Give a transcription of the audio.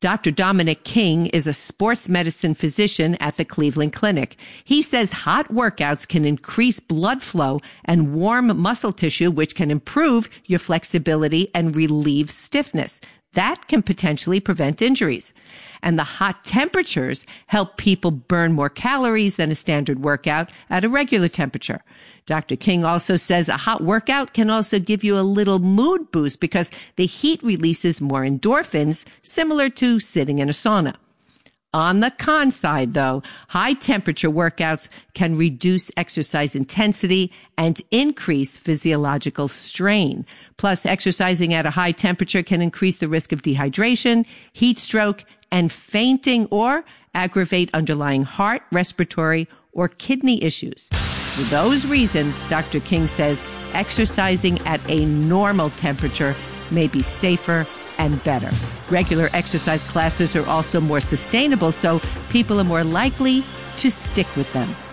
Dr. Dominic King is a sports medicine physician at the Cleveland Clinic. He says hot workouts can increase blood flow and warm muscle tissue, which can improve your flexibility and relieve stiffness. That can potentially prevent injuries. And the hot temperatures help people burn more calories than a standard workout at a regular temperature. Dr. King also says a hot workout can also give you a little mood boost because the heat releases more endorphins, similar to sitting in a sauna. On the con side, though, high temperature workouts can reduce exercise intensity and increase physiological strain. Plus, exercising at a high temperature can increase the risk of dehydration, heat stroke, and fainting, or aggravate underlying heart, respiratory, or kidney issues. For those reasons, Dr. King says exercising at a normal temperature may be safer and better. Regular exercise classes are also more sustainable, so people are more likely to stick with them.